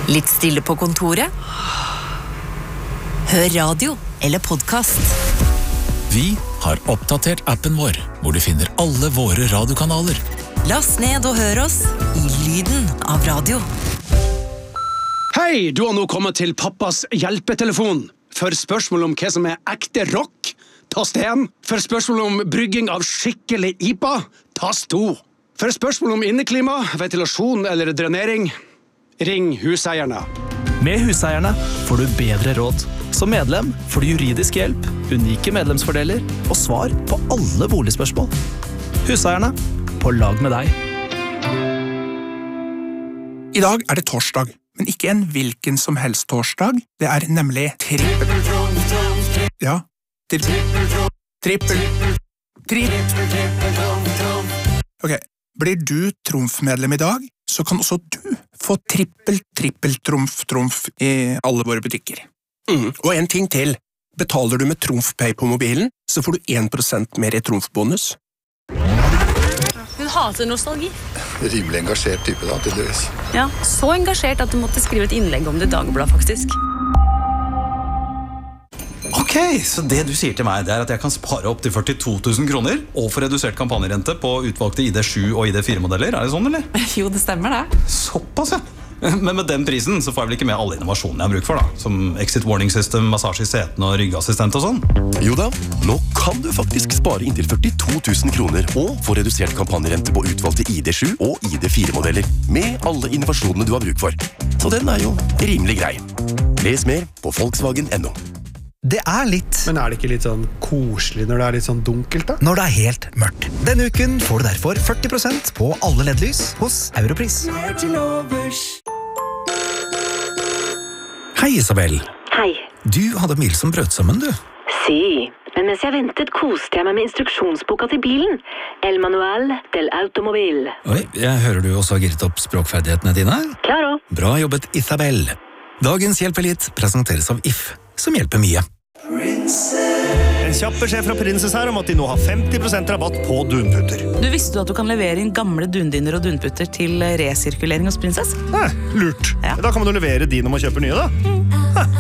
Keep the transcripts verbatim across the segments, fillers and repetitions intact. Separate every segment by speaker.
Speaker 1: Litt stille på kontoret? Hør radio eller podcast.
Speaker 2: Vi har oppdatert appen vår, hvor du finner alle våre radiokanaler.
Speaker 1: Last ned og hør oss i lyden av radio.
Speaker 3: Hei, du har nå kommet til pappas hjelpetelefon. For spørsmål om hva som er ekte rock, tast én. For spørsmål om brygging av skikkelig I P A, tast to. For spørsmål om inneklima, ventilasjon eller drenering, ring Huseierne.
Speaker 4: Med Huseierne får du bedre råd. Som medlem får du juridisk hjelp, unike medlemsfordeler og svar på alle boligspørsmål. Huseierne, på lag med deg.
Speaker 5: I dag er det torsdag, men ikke en hvilken som helst torsdag. Det er nemlig trippel. Ja, trippel. Trippel. Trippel. Ok, blir du trumfmedlem I dag, så kan også du få trippel, trippel, trumf, trumf I alle våre butikker. Mm. Og en ting til. Betaler du med TrumfPay på mobilen, så får du en prosent mer I trumfbonus.
Speaker 6: Hun hater nostalgi.
Speaker 7: Rimelig engasjert type da, tydeligvis.
Speaker 6: Ja, så engasjert at du måtte skrive et innlegg om det I Dagbladet, faktisk.
Speaker 8: Ok, så det du sier til meg, det er at jeg kan spare opp til førtito tusen kroner og få redusert kampanjerente på utvalgte I D sju og I D fire modeller. Er det sånn, eller?
Speaker 6: Jo, det stemmer det.
Speaker 8: Såpass, ja. Men med den prisen så får jeg vel ikke med alle innovasjonene jeg har bruk for, da. Som exit warning system, massasje I setene og ryggassistent og sånn.
Speaker 9: Jo da, nå kan du faktisk spare inntil førtito tusen kroner og få redusert kampanjerente på utvalgte I D sju og I D fire modeller med alle innovasjonene du har bruk for. Så den er jo rimelig grei. Les mer på Volkswagen punktum no.
Speaker 10: Det er litt...
Speaker 11: Men er det ikke litt sånn koselig når det er litt sånn dunkelt da?
Speaker 10: Når det er helt mørkt. Denne uken får du derfor førti prosent på alle L E D-lys hos Europris. Hei, Isabel.
Speaker 12: Hei.
Speaker 10: Du hadde mil som brødsømmen, du.
Speaker 12: Si, men mens jeg ventet koste jeg meg med instruksjonsboka til bilen. El Manual del Automobil.
Speaker 10: Oi, jeg hører du også har gitt opp språkferdighetene dine.
Speaker 12: Klaro.
Speaker 10: Bra jobbet, Isabel. Dagens Hjelp-Elit presenteres av If, som hjelper mye.
Speaker 13: En kjapp beskjed fra Princess her om at de nå har femti prosent rabatt på dunputter.
Speaker 6: Du visste du at du kan levere inn gamle dundiner og dunputter til resirkulering hos Princess?
Speaker 13: Eh, lurt. Ja. Da kan man jo levere de når man kjøper nye, da. Mm.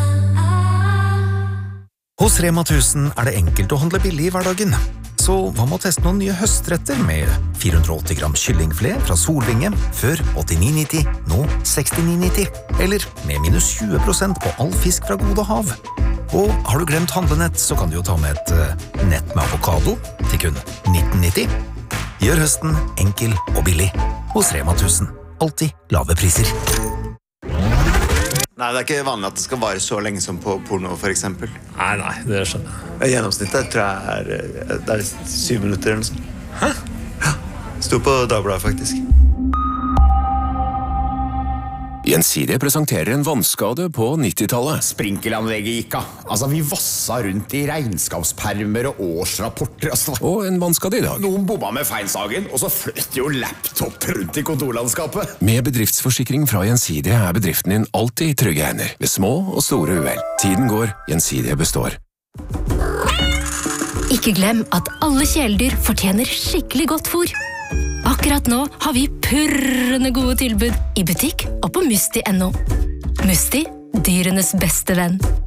Speaker 10: Hos Rema tusen er det enkelt å handle billig I hverdagen. Så hva med å teste noen nye høstretter med fire hundre og åtti gram kyllingflé fra Solvinge, før åttini nitti, nå sekstini nitti, eller med minus tjue prosent på all fisk fra Gode Hav. Og har du glemt handlenett, så kan du jo ta med et uh, nett med avokado til kun nitten nitti. Gjør høsten enkel og billig hos Rema tusen. Alltid lave priser.
Speaker 14: Nei, det er ikke vanlig at det skal vare så lenge som på porno, for eksempel.
Speaker 13: Nei, nei, det skjønner jeg.
Speaker 14: Gjennomsnittet tror jeg er, det er syv minutter eller noe sånt. Hæ? Ja, stod på Dagbladet faktisk.
Speaker 9: Gjensidige presenterer en vannskade på nittitallet.
Speaker 15: Sprinkelanlegget gikk av. Altså, vi vassa rundt I regnskapspermer og årsrapporter. Altså.
Speaker 9: Og en vannskade I dag.
Speaker 15: Noen bomba med feinsagen, og så fløt jo laptop rundt I kontorlandskapet.
Speaker 9: Med bedriftsforsikring fra Gjensidige er bedriften din alltid I trygge hender, ved små og store uhell. Tiden går, Gjensidige består.
Speaker 16: Ikke glem at alle kjæledyr fortjener skikkelig godt fôr. Akkurat nå har vi purrende gode tilbud I butikk og på Musti punktum no. Musti, dyrenes beste venn.